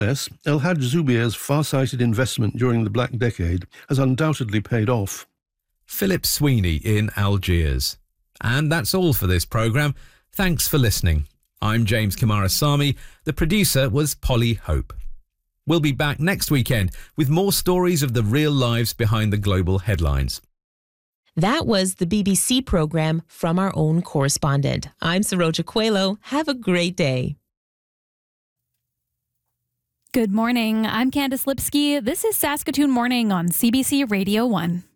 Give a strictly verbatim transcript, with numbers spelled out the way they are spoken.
Yes, El Hadj Zubier's far-sighted investment during the Black Decade has undoubtedly paid off. Philip Sweeney in Algiers. And that's all for this programme. Thanks for listening. I'm James Kumarasamy. The producer was Polly Hope. We'll be back next weekend with more stories of the real lives behind the global headlines. That was the B B C programme From Our Own Correspondent. I'm Saroja Coelho. Have a great day. Good morning. I'm Candice Lipsky. This is Saskatoon Morning on C B C Radio one.